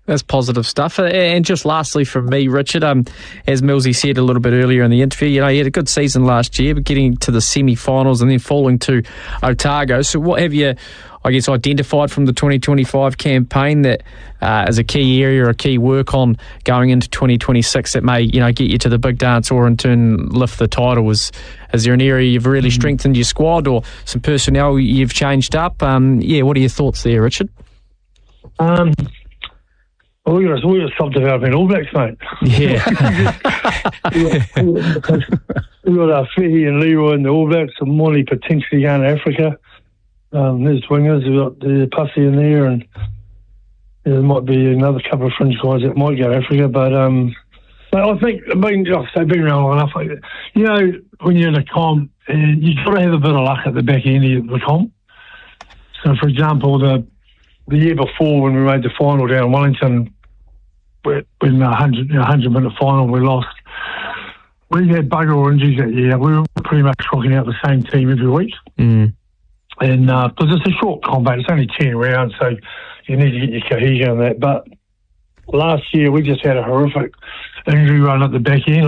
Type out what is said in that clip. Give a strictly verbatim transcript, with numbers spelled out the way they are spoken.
That's positive stuff. And just lastly from me, Richard, um, as Millsy said a little bit earlier in the interview, you know, he had a good season last year, but getting to the semi-finals and then falling to Otago. So what have you, I guess, identified from the twenty twenty-five campaign that uh, is a key area or a key work on going into twenty twenty-six that may, you know, get you to the big dance or in turn lift the title? Is, is there an area you've really mm-hmm. strengthened your squad or some personnel you've changed up? Um, yeah, what are your thoughts there, Richard? Um... Well, we got, we got sub-developing All Blacks, mate. Yeah. we got our Fehi and Leroy in the All Blacks, and Molly potentially going to Africa. Um, there's wingers, we've got the Pussy in there, and there might be another couple of fringe guys that might go to Africa. But um, but I think, I mean, like I say, been around long enough. Like, you know, when you're in a comp, uh, you've got to have a bit of luck at the back end of the comp. So, for example, the the year before when we made the final down in Wellington, when a hundred, a hundred minute final we lost, we had bugger all injuries that year. We were pretty much rocking out the same team every week. Mm. And because uh, it's a short combat, it's only ten rounds, so you need to get your cohesion on that. But last year we just had a horrific injury run at the back end.